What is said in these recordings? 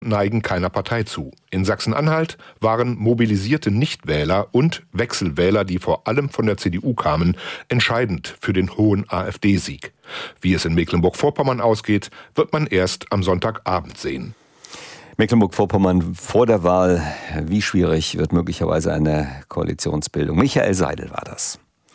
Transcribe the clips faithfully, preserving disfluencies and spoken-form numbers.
neigen keiner Partei zu. In Sachsen-Anhalt waren mobilisierte Nichtwähler und Wechselwähler, die vor allem von der C D U kamen, entscheidend für den hohen AfD-Sieg. Wie es in Mecklenburg-Vorpommern ausgeht, wird man erst am Sonntagabend sehen. Mecklenburg-Vorpommern vor der Wahl. Wie schwierig wird möglicherweise eine Koalitionsbildung? Michael Seidel war das.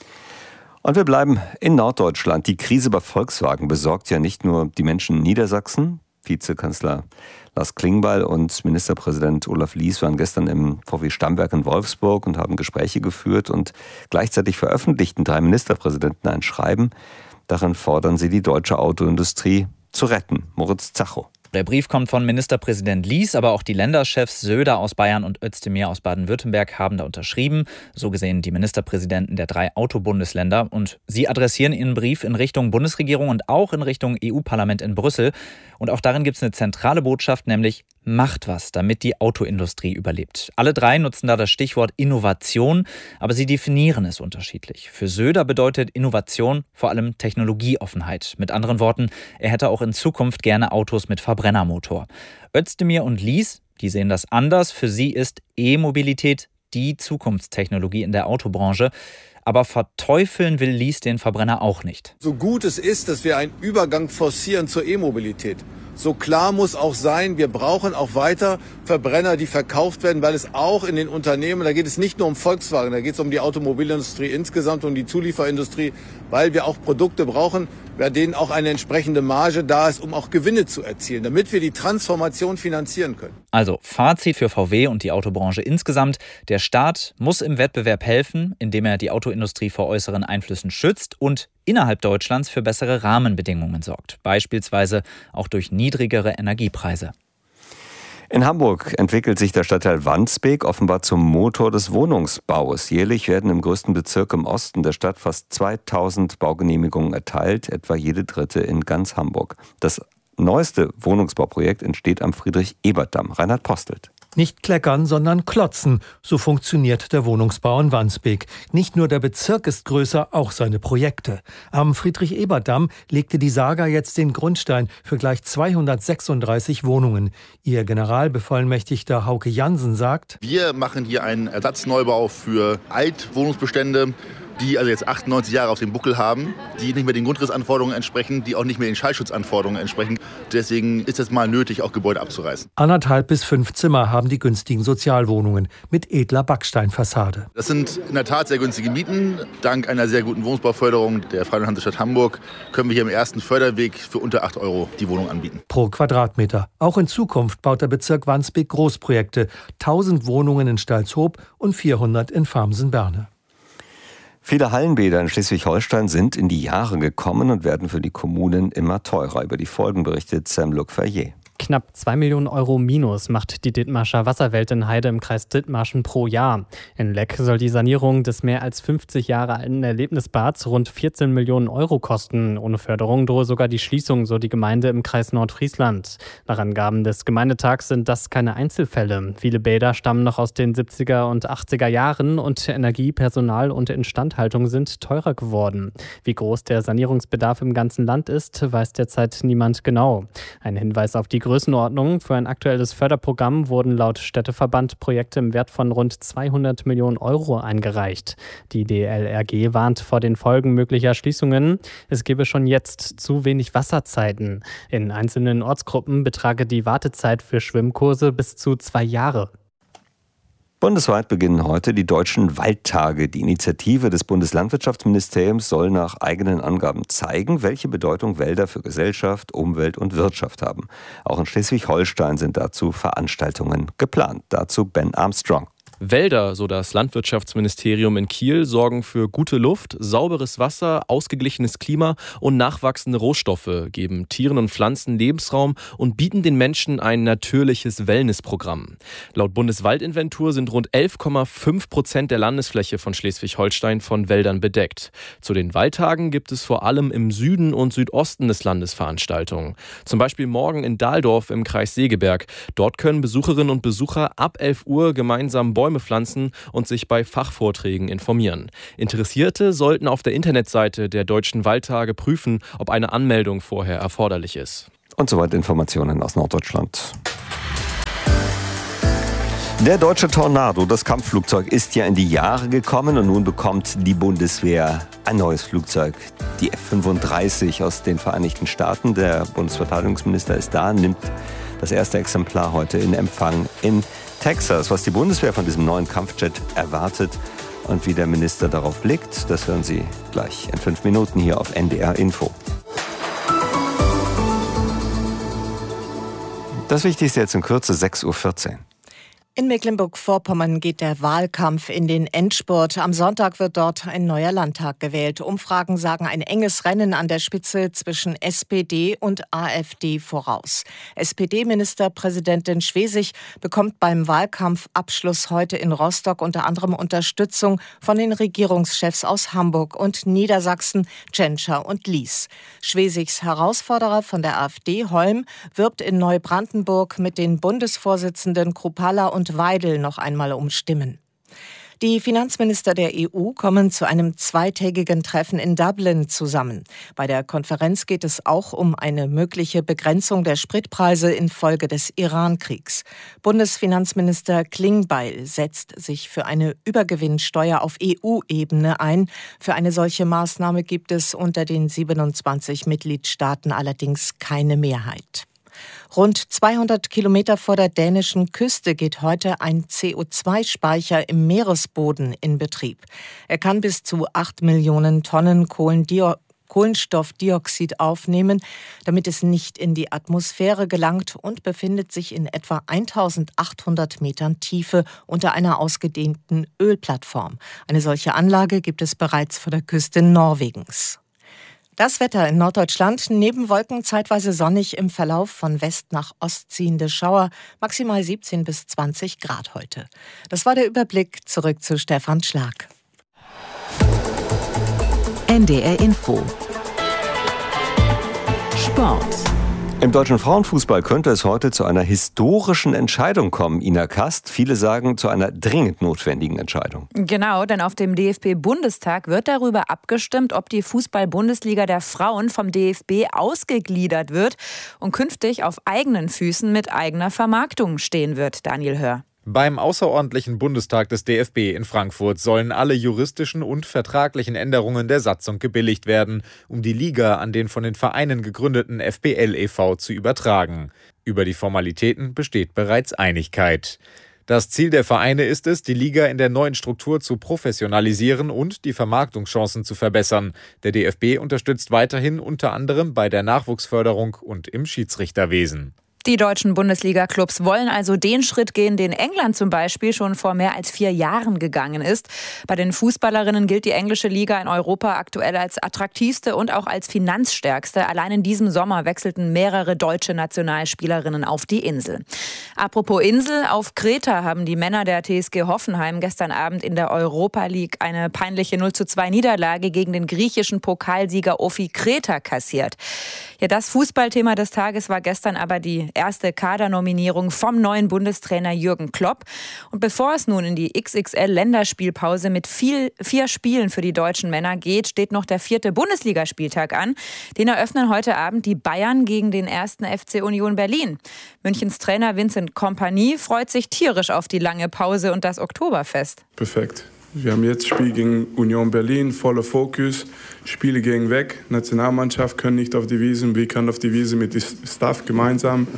Und wir bleiben in Norddeutschland. Die Krise bei Volkswagen besorgt ja nicht nur die Menschen in Niedersachsen. Vizekanzler Lars Klingbeil und Ministerpräsident Olaf Lies waren gestern im V W-Stammwerk in Wolfsburg und haben Gespräche geführt. Und gleichzeitig veröffentlichten drei Ministerpräsidenten ein Schreiben. Darin fordern sie die deutsche Autoindustrie zu retten. Moritz Zacho. Der Brief kommt von Ministerpräsident Lies, aber auch die Länderchefs Söder aus Bayern und Özdemir aus Baden-Württemberg haben da unterschrieben. So gesehen die Ministerpräsidenten der drei Autobundesländer. Und sie adressieren ihren Brief in Richtung Bundesregierung und auch in Richtung E U-Parlament in Brüssel. Und auch darin gibt es eine zentrale Botschaft, nämlich macht was, damit die Autoindustrie überlebt. Alle drei nutzen da das Stichwort Innovation, aber sie definieren es unterschiedlich. Für Söder bedeutet Innovation vor allem Technologieoffenheit. Mit anderen Worten, er hätte auch in Zukunft gerne Autos mit Verbrennermotor. Özdemir und Lies, die sehen das anders. Für sie ist E-Mobilität die Zukunftstechnologie in der Autobranche. Aber verteufeln will Lies den Verbrenner auch nicht. So gut es ist, dass wir einen Übergang forcieren zur E-Mobilität, so klar muss auch sein, wir brauchen auch weiter Verbrenner, die verkauft werden, weil es auch in den Unternehmen, da geht es nicht nur um Volkswagen, da geht es um die Automobilindustrie insgesamt, um die Zulieferindustrie, weil wir auch Produkte brauchen, bei denen auch eine entsprechende Marge da ist, um auch Gewinne zu erzielen, damit wir die Transformation finanzieren können. Also Fazit für V W und die Autobranche insgesamt. Der Staat muss im Wettbewerb helfen, indem er die Autoindustrie vor äußeren Einflüssen schützt und innerhalb Deutschlands für bessere Rahmenbedingungen sorgt. Beispielsweise auch durch niedrigere Energiepreise. In Hamburg entwickelt sich der Stadtteil Wandsbek offenbar zum Motor des Wohnungsbaus. Jährlich werden im größten Bezirk im Osten der Stadt fast zweitausend Baugenehmigungen erteilt, etwa jede dritte in ganz Hamburg. Das neueste Wohnungsbauprojekt entsteht am Friedrich-Ebert-Damm. Reinhard Postelt. Nicht kleckern, sondern klotzen. So funktioniert der Wohnungsbau in Wandsbek. Nicht nur der Bezirk ist größer, auch seine Projekte. Am Friedrich-Ebert-Damm legte die Saga jetzt den Grundstein für gleich zweihundertsechsunddreißig Wohnungen. Ihr Generalbevollmächtigter Hauke Jansen sagt: Wir machen hier einen Ersatzneubau für Altwohnungsbestände, die also jetzt achtundneunzig Jahre auf dem Buckel haben, die nicht mehr den Grundrissanforderungen entsprechen, die auch nicht mehr den Schallschutzanforderungen entsprechen. Deswegen ist es mal nötig, auch Gebäude abzureißen. Anderthalb bis fünf Zimmer haben die günstigen Sozialwohnungen mit edler Backsteinfassade. Das sind in der Tat sehr günstige Mieten. Dank einer sehr guten Wohnungsbauförderung der Freien Hansestadt Hamburg können wir hier im ersten Förderweg für unter acht Euro die Wohnung anbieten. Pro Quadratmeter. Auch in Zukunft baut der Bezirk Wandsbek Großprojekte. tausend Wohnungen in Stalzhoop und vierhundert in Farmsen-Berne. Viele Hallenbäder in Schleswig-Holstein sind in die Jahre gekommen und werden für die Kommunen immer teurer. Über die Folgen berichtet Sam-Luc Ferrier. Knapp zwei Millionen Euro Minus macht die Dithmarscher Wasserwelt in Heide im Kreis Dithmarschen pro Jahr. In Leck soll die Sanierung des mehr als fünfzig Jahre alten Erlebnisbads rund vierzehn Millionen Euro kosten. Ohne Förderung drohe sogar die Schließung, so die Gemeinde im Kreis Nordfriesland. Nach Angaben des Gemeindetags sind das keine Einzelfälle. Viele Bäder stammen noch aus den siebziger und achtziger Jahren und Energie, Personal und Instandhaltung sind teurer geworden. Wie groß der Sanierungsbedarf im ganzen Land ist, weiß derzeit niemand genau. Ein Hinweis auf die Größenordnung: Für ein aktuelles Förderprogramm wurden laut Städteverband Projekte im Wert von rund zweihundert Millionen Euro eingereicht. Die D L R G warnt vor den Folgen möglicher Schließungen. Es gebe schon jetzt zu wenig Wasserzeiten. In einzelnen Ortsgruppen betrage die Wartezeit für Schwimmkurse bis zu zwei Jahre. Bundesweit beginnen heute die Deutschen Waldtage. Die Initiative des Bundeslandwirtschaftsministeriums soll nach eigenen Angaben zeigen, welche Bedeutung Wälder für Gesellschaft, Umwelt und Wirtschaft haben. Auch in Schleswig-Holstein sind dazu Veranstaltungen geplant. Dazu Ben Armstrong. Wälder, so das Landwirtschaftsministerium in Kiel, sorgen für gute Luft, sauberes Wasser, ausgeglichenes Klima und nachwachsende Rohstoffe, geben Tieren und Pflanzen Lebensraum und bieten den Menschen ein natürliches Wellnessprogramm. Laut Bundeswaldinventur sind rund elf Komma fünf Prozent der Landesfläche von Schleswig-Holstein von Wäldern bedeckt. Zu den Waldtagen gibt es vor allem im Süden und Südosten des Landes Veranstaltungen. Zum Beispiel morgen in Dahldorf im Kreis Segeberg. Dort können Besucherinnen und Besucher ab elf Uhr gemeinsam Bäume pflanzen und sich bei Fachvorträgen informieren. Interessierte sollten auf der Internetseite der Deutschen Waldtage prüfen, ob eine Anmeldung vorher erforderlich ist. Und soweit Informationen aus Norddeutschland. Der deutsche Tornado, das Kampfflugzeug, ist ja in die Jahre gekommen und nun bekommt die Bundeswehr ein neues Flugzeug. Die F fünfunddreißig aus den Vereinigten Staaten. Der Bundesverteidigungsminister ist da, nimmt das erste Exemplar heute in Empfang in Texas. Was die Bundeswehr von diesem neuen Kampfjet erwartet und wie der Minister darauf blickt, das hören Sie gleich in fünf Minuten hier auf N D R Info. Das Wichtigste jetzt in Kürze, sechs Uhr vierzehn. In Mecklenburg-Vorpommern geht der Wahlkampf in den Endspurt. Am Sonntag wird dort ein neuer Landtag gewählt. Umfragen sagen ein enges Rennen an der Spitze zwischen S P D und A f D voraus. S P D-Ministerpräsidentin Schwesig bekommt beim Wahlkampfabschluss heute in Rostock unter anderem Unterstützung von den Regierungschefs aus Hamburg und Niedersachsen, Tschentscher und Lies. Schwesigs Herausforderer von der AfD, Holm, wirbt in Neubrandenburg mit den Bundesvorsitzenden Kruppalla und Weidel noch einmal um Stimmen. Die Finanzminister der E U kommen zu einem zweitägigen Treffen in Dublin zusammen. Bei der Konferenz geht es auch um eine mögliche Begrenzung der Spritpreise infolge des Iran-Kriegs. Bundesfinanzminister Klingbeil setzt sich für eine Übergewinnsteuer auf E U-Ebene ein. Für eine solche Maßnahme gibt es unter den siebenundzwanzig Mitgliedstaaten allerdings keine Mehrheit. Rund zweihundert Kilometer vor der dänischen Küste geht heute ein C O zwei Speicher im Meeresboden in Betrieb. Er kann bis zu acht Millionen Tonnen Kohlendio- Kohlenstoffdioxid aufnehmen, damit es nicht in die Atmosphäre gelangt, und befindet sich in etwa eintausendachthundert Metern Tiefe unter einer ausgedehnten Ölplattform. Eine solche Anlage gibt es bereits vor der Küste Norwegens. Das Wetter in Norddeutschland: neben Wolken zeitweise sonnig, im Verlauf von West nach Ost ziehende Schauer, maximal siebzehn bis zwanzig Grad heute. Das war der Überblick. Zurück zu Stefan Schlag. N D R Info. Sport. Im deutschen Frauenfußball könnte es heute zu einer historischen Entscheidung kommen, Ina Kast. Viele sagen, zu einer dringend notwendigen Entscheidung. Genau, denn auf dem D F B-Bundestag wird darüber abgestimmt, ob die Fußball-Bundesliga der Frauen vom D F B ausgegliedert wird und künftig auf eigenen Füßen mit eigener Vermarktung stehen wird. Daniel Hör. Beim außerordentlichen Bundestag des D F B in Frankfurt sollen alle juristischen und vertraglichen Änderungen der Satzung gebilligt werden, um die Liga an den von den Vereinen gegründeten F B L e V zu übertragen. Über die Formalitäten besteht bereits Einigkeit. Das Ziel der Vereine ist es, die Liga in der neuen Struktur zu professionalisieren und die Vermarktungschancen zu verbessern. Der D F B unterstützt weiterhin unter anderem bei der Nachwuchsförderung und im Schiedsrichterwesen. Die deutschen Bundesliga-Clubs wollen also den Schritt gehen, den England zum Beispiel schon vor mehr als vier Jahren gegangen ist. Bei den Fußballerinnen gilt die englische Liga in Europa aktuell als attraktivste und auch als finanzstärkste. Allein in diesem Sommer wechselten mehrere deutsche Nationalspielerinnen auf die Insel. Apropos Insel, auf Kreta haben die Männer der T S G Hoffenheim gestern Abend in der Europa League eine peinliche null zu zwei Niederlage gegen den griechischen Pokalsieger Ofi Kreta kassiert. Ja, das Fußballthema des Tages war gestern aber die erste Kadernominierung vom neuen Bundestrainer Jürgen Klopp. Und bevor es nun in die X X L-Länderspielpause mit viel, vier Spielen für die deutschen Männer geht, steht noch der vierte Bundesligaspieltag an. Den eröffnen heute Abend die Bayern gegen den ersten F C Union Berlin. Münchens Trainer Vincent Kompany freut sich tierisch auf die lange Pause und das Oktoberfest. Perfekt. Wir haben jetzt Spiel gegen Union Berlin, voller Fokus, Spiele gehen weg, Nationalmannschaft können nicht auf die Wiesn, wir können auf die Wiesn mit dem Staff gemeinsam,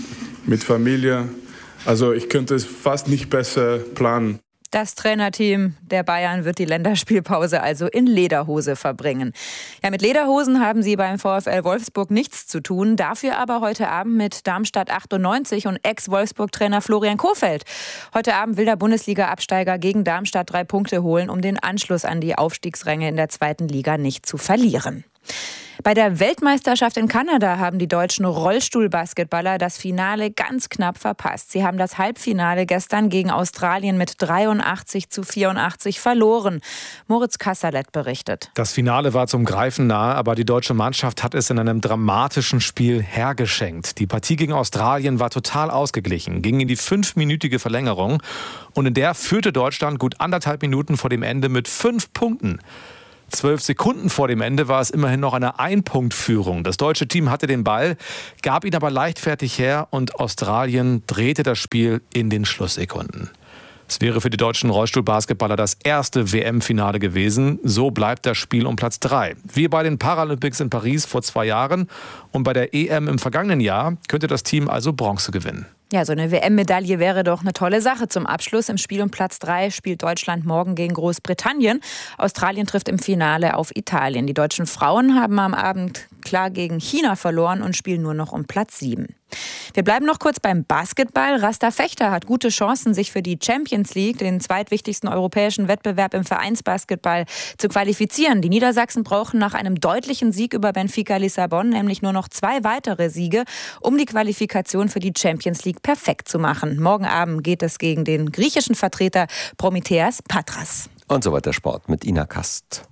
mit Familie. Also ich könnte es fast nicht besser planen. Das Trainerteam der Bayern wird die Länderspielpause also in Lederhose verbringen. Ja, mit Lederhosen haben sie beim VfL Wolfsburg nichts zu tun. Dafür aber heute Abend mit Darmstadt achtundneunzig und Ex-Wolfsburg-Trainer Florian Kohfeldt. Heute Abend will der Bundesliga-Absteiger gegen Darmstadt drei Punkte holen, um den Anschluss an die Aufstiegsränge in der zweiten Liga nicht zu verlieren. Bei der Weltmeisterschaft in Kanada haben die deutschen Rollstuhlbasketballer das Finale ganz knapp verpasst. Sie haben das Halbfinale gestern gegen Australien mit dreiundachtzig zu vierundachtzig verloren. Moritz Kasserlet berichtet. Das Finale war zum Greifen nahe, aber die deutsche Mannschaft hat es in einem dramatischen Spiel hergeschenkt. Die Partie gegen Australien war total ausgeglichen, ging in die fünfminütige Verlängerung und in der führte Deutschland gut anderthalb Minuten vor dem Ende mit fünf Punkten. Zwölf Sekunden vor dem Ende war es immerhin noch eine Ein-Punkt-Führung. Das deutsche Team hatte den Ball, gab ihn aber leichtfertig her und Australien drehte das Spiel in den Schlusssekunden. Es wäre für die deutschen Rollstuhlbasketballer das erste W M-Finale gewesen. So bleibt das Spiel um Platz drei. Wie bei den Paralympics in Paris vor zwei Jahren und bei der E M im vergangenen Jahr könnte das Team also Bronze gewinnen. Ja, so eine W M-Medaille wäre doch eine tolle Sache. Zum Abschluss im Spiel um Platz drei spielt Deutschland morgen gegen Großbritannien. Australien trifft im Finale auf Italien. Die deutschen Frauen haben am Abend klar gegen China verloren und spielen nur noch um Platz sieben. Wir bleiben noch kurz beim Basketball. Rasta Fechter hat gute Chancen, sich für die Champions League, den zweitwichtigsten europäischen Wettbewerb im Vereinsbasketball, zu qualifizieren. Die Niedersachsen brauchen nach einem deutlichen Sieg über Benfica Lissabon nämlich nur noch zwei weitere Siege, um die Qualifikation für die Champions League perfekt zu machen. Morgen Abend geht es gegen den griechischen Vertreter Prometheas Patras. Und so weiter Sport mit Ina Kast.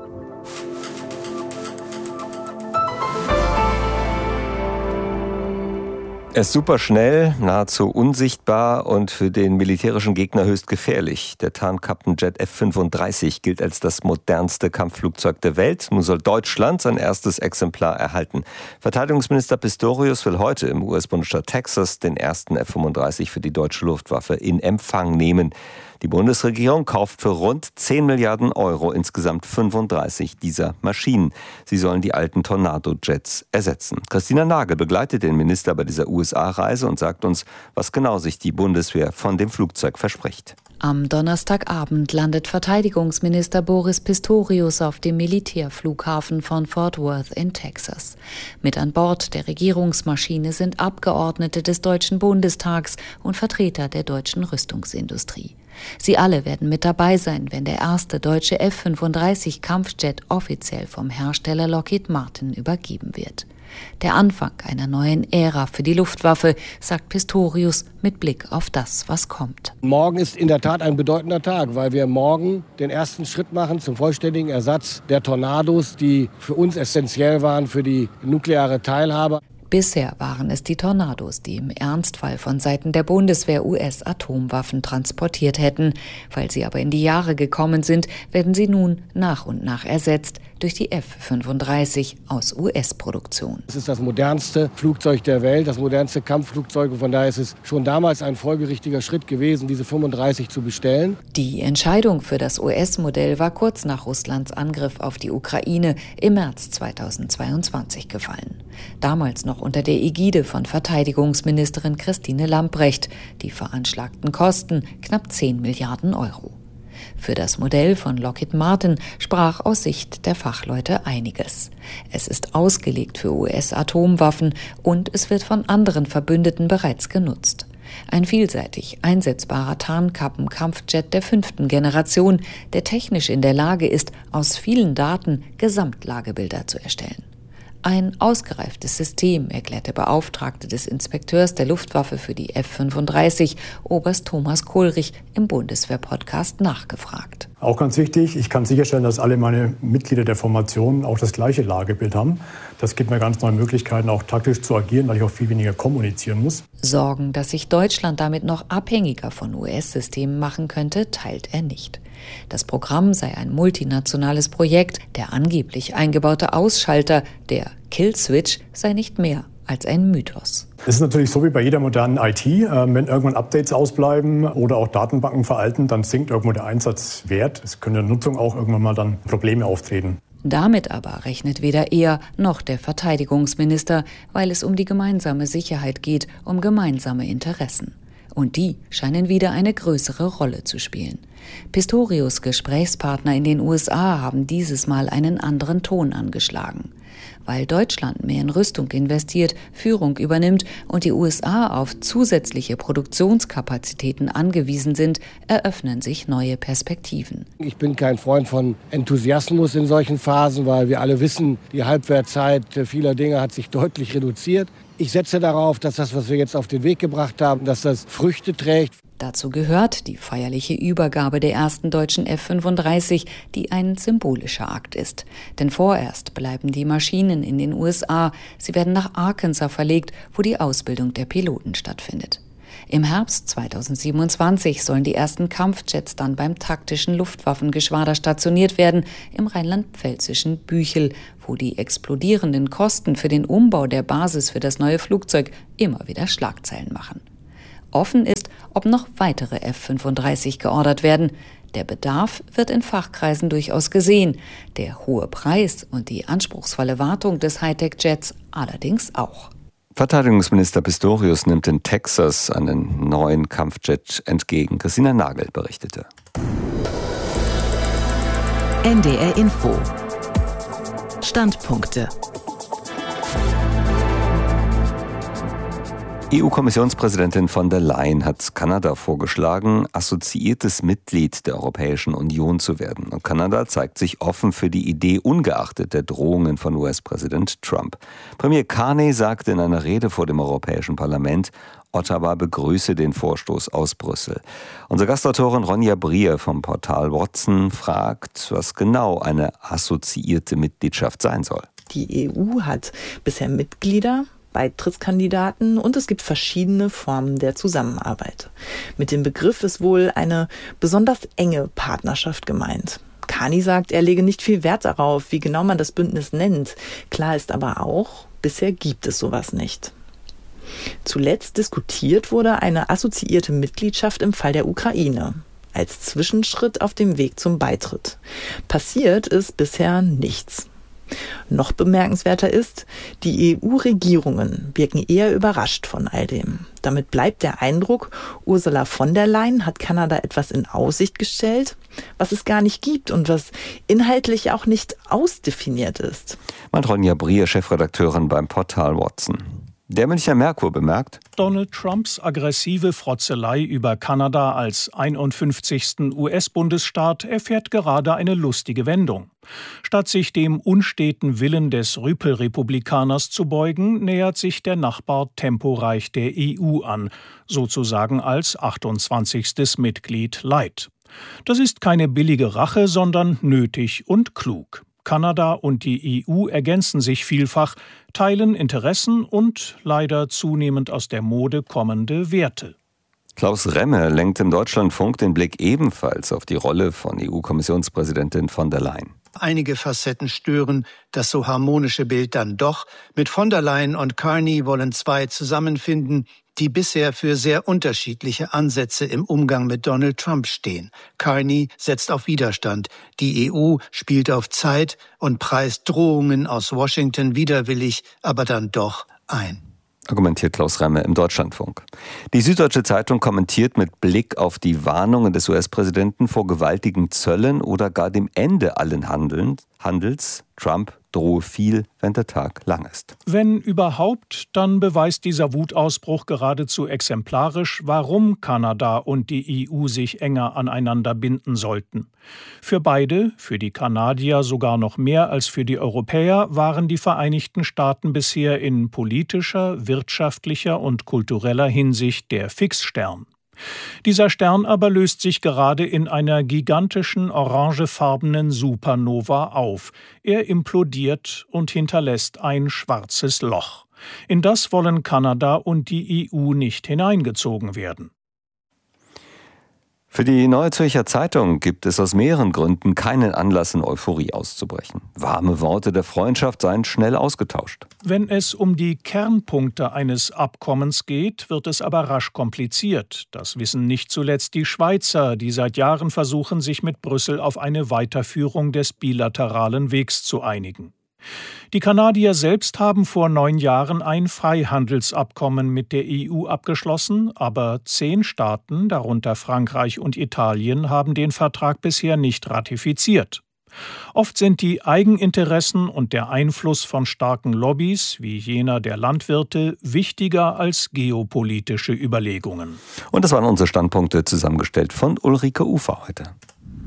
Er ist super schnell, nahezu unsichtbar und für den militärischen Gegner höchst gefährlich. Der Tarnkappenjet F fünfunddreißig gilt als das modernste Kampfflugzeug der Welt. Nun soll Deutschland sein erstes Exemplar erhalten. Verteidigungsminister Pistorius will heute im U S-Bundesstaat Texas den ersten F fünfunddreißig für die deutsche Luftwaffe in Empfang nehmen. Die Bundesregierung kauft für rund zehn Milliarden Euro insgesamt fünfunddreißig dieser Maschinen. Sie sollen die alten Tornado-Jets ersetzen. Christina Nagel begleitet den Minister bei dieser U S A-Reise und sagt uns, was genau sich die Bundeswehr von dem Flugzeug verspricht. Am Donnerstagabend landet Verteidigungsminister Boris Pistorius auf dem Militärflughafen von Fort Worth in Texas. Mit an Bord der Regierungsmaschine sind Abgeordnete des Deutschen Bundestags und Vertreter der deutschen Rüstungsindustrie. Sie alle werden mit dabei sein, wenn der erste deutsche F fünfunddreißig Kampfjet offiziell vom Hersteller Lockheed Martin übergeben wird. Der Anfang einer neuen Ära für die Luftwaffe, sagt Pistorius mit Blick auf das, was kommt. Morgen ist in der Tat ein bedeutender Tag, weil wir morgen den ersten Schritt machen zum vollständigen Ersatz der Tornados, die für uns essentiell waren für die nukleare Teilhabe. Bisher waren es die Tornados, die im Ernstfall von Seiten der Bundeswehr U S-Atomwaffen transportiert hätten. Weil sie aber in die Jahre gekommen sind, werden sie nun nach und nach ersetzt durch die F fünfunddreißig aus U S-Produktion. Es ist das modernste Flugzeug der Welt, das modernste Kampfflugzeug. Von daher ist es schon damals ein folgerichtiger Schritt gewesen, diese fünfunddreißig zu bestellen. Die Entscheidung für das U S-Modell war kurz nach Russlands Angriff auf die Ukraine im März zweitausendzweiundzwanzig gefallen. Damals noch unter der Ägide von Verteidigungsministerin Christine Lambrecht. Die veranschlagten Kosten knapp zehn Milliarden Euro. Für das Modell von Lockheed Martin sprach aus Sicht der Fachleute einiges. Es ist ausgelegt für U S-Atomwaffen und es wird von anderen Verbündeten bereits genutzt. Ein vielseitig einsetzbarer Tarnkappen-Kampfjet der fünften Generation, der technisch in der Lage ist, aus vielen Daten Gesamtlagebilder zu erstellen. Ein ausgereiftes System, erklärt der Beauftragte des Inspekteurs der Luftwaffe für die F fünfunddreißig, Oberst Thomas Kohlrich, im Bundeswehr-Podcast nachgefragt. Auch ganz wichtig, ich kann sicherstellen, dass alle meine Mitglieder der Formation auch das gleiche Lagebild haben. Das gibt mir ganz neue Möglichkeiten, auch taktisch zu agieren, weil ich auch viel weniger kommunizieren muss. Sorgen, dass sich Deutschland damit noch abhängiger von U S-Systemen machen könnte, teilt er nicht. Das Programm sei ein multinationales Projekt. Der angeblich eingebaute Ausschalter, der Killswitch, sei nicht mehr als ein Mythos. Es ist natürlich so wie bei jeder modernen I T. Wenn irgendwann Updates ausbleiben oder auch Datenbanken veralten, dann sinkt irgendwo der Einsatzwert. Es können in der Nutzung auch irgendwann mal dann Probleme auftreten. Damit aber rechnet weder er noch der Verteidigungsminister, weil es um die gemeinsame Sicherheit geht, um gemeinsame Interessen. Und die scheinen wieder eine größere Rolle zu spielen. Pistorius' Gesprächspartner in den U S A haben dieses Mal einen anderen Ton angeschlagen. Weil Deutschland mehr in Rüstung investiert, Führung übernimmt und die U S A auf zusätzliche Produktionskapazitäten angewiesen sind, eröffnen sich neue Perspektiven. Ich bin kein Freund von Enthusiasmus in solchen Phasen, weil wir alle wissen, die Halbwertzeit vieler Dinge hat sich deutlich reduziert. Ich setze darauf, dass das, was wir jetzt auf den Weg gebracht haben, dass das Früchte trägt. Dazu gehört die feierliche Übergabe der ersten deutschen F fünfunddreißig, die ein symbolischer Akt ist. Denn vorerst bleiben die Maschinen in den U S A. Sie werden nach Arkansas verlegt, wo die Ausbildung der Piloten stattfindet. Im Herbst zweitausendsiebenundzwanzig sollen die ersten Kampfjets dann beim taktischen Luftwaffengeschwader stationiert werden, im rheinland-pfälzischen Büchel, wo die explodierenden Kosten für den Umbau der Basis für das neue Flugzeug immer wieder Schlagzeilen machen. Offen ist, ob noch weitere F fünfunddreißig geordert werden. Der Bedarf wird in Fachkreisen durchaus gesehen, der hohe Preis und die anspruchsvolle Wartung des Hightech-Jets allerdings auch. Verteidigungsminister Pistorius nimmt in Texas einen neuen Kampfjet entgegen. Christina Nagel berichtete. N D R Info. Standpunkte. E U-Kommissionspräsidentin von der Leyen hat Kanada vorgeschlagen, assoziiertes Mitglied der Europäischen Union zu werden. Und Kanada zeigt sich offen für die Idee, ungeachtet der Drohungen von U S-Präsident Trump. Premier Carney sagte in einer Rede vor dem Europäischen Parlament, Ottawa begrüße den Vorstoß aus Brüssel. Unsere Gastautorin Ronja Brier vom Portal Watson fragt, was genau eine assoziierte Mitgliedschaft sein soll. Die E U hat bisher Mitglieder, Beitrittskandidaten und es gibt verschiedene Formen der Zusammenarbeit. Mit dem Begriff ist wohl eine besonders enge Partnerschaft gemeint. Carney sagt, er lege nicht viel Wert darauf, wie genau man das Bündnis nennt. Klar ist aber auch, bisher gibt es sowas nicht. Zuletzt diskutiert wurde eine assoziierte Mitgliedschaft im Fall der Ukraine, als Zwischenschritt auf dem Weg zum Beitritt. Passiert ist bisher nichts. Noch bemerkenswerter ist, die E U-Regierungen wirken eher überrascht von all dem. Damit bleibt der Eindruck, Ursula von der Leyen hat Kanada etwas in Aussicht gestellt, was es gar nicht gibt und was inhaltlich auch nicht ausdefiniert ist. Meint Ronja Brier, Chefredakteurin beim Portal Watson. Der Münchner Merkur bemerkt, Donald Trumps aggressive Frotzelei über Kanada als einundfünfzigsten U S-Bundesstaat erfährt gerade eine lustige Wendung. Statt sich dem unsteten Willen des Rüpelrepublikaners zu beugen, nähert sich der Nachbar temporeich der E U an, sozusagen als achtundzwanzigstes Mitglied light. Das ist keine billige Rache, sondern nötig und klug. Kanada und die E U ergänzen sich vielfach, teilen Interessen und leider zunehmend aus der Mode kommende Werte. Klaus Remme lenkt im Deutschlandfunk den Blick ebenfalls auf die Rolle von E U-Kommissionspräsidentin von der Leyen. Einige Facetten stören das so harmonische Bild dann doch. Mit von der Leyen und Carney wollen zwei zusammenfinden, die bisher für sehr unterschiedliche Ansätze im Umgang mit Donald Trump stehen. Carney setzt auf Widerstand. Die E U spielt auf Zeit und preist Drohungen aus Washington widerwillig, aber dann doch ein. Argumentiert Klaus Remme im Deutschlandfunk. Die Süddeutsche Zeitung kommentiert mit Blick auf die Warnungen des U S-Präsidenten vor gewaltigen Zöllen oder gar dem Ende allen Handels. Trump drohe viel, wenn der Tag lang ist. Wenn überhaupt, dann beweist dieser Wutausbruch geradezu exemplarisch, warum Kanada und die E U sich enger aneinander binden sollten. Für beide, für die Kanadier sogar noch mehr als für die Europäer, waren die Vereinigten Staaten bisher in politischer, wirtschaftlicher und kultureller Hinsicht der Fixstern. Dieser Stern aber löst sich gerade in einer gigantischen orangefarbenen Supernova auf. Er implodiert und hinterlässt ein schwarzes Loch. In das wollen Kanada und die E U nicht hineingezogen werden. Für die Neue Zürcher Zeitung gibt es aus mehreren Gründen keinen Anlass, in Euphorie auszubrechen. Warme Worte der Freundschaft seien schnell ausgetauscht. Wenn es um die Kernpunkte eines Abkommens geht, wird es aber rasch kompliziert. Das wissen nicht zuletzt die Schweizer, die seit Jahren versuchen, sich mit Brüssel auf eine Weiterführung des bilateralen Wegs zu einigen. Die Kanadier selbst haben vor neun Jahren ein Freihandelsabkommen mit der E U abgeschlossen, aber zehn Staaten, darunter Frankreich und Italien, haben den Vertrag bisher nicht ratifiziert. Oft sind die Eigeninteressen und der Einfluss von starken Lobbys, wie jener der Landwirte, wichtiger als geopolitische Überlegungen. Und das waren unsere Standpunkte, zusammengestellt von Ulrike Ufer heute.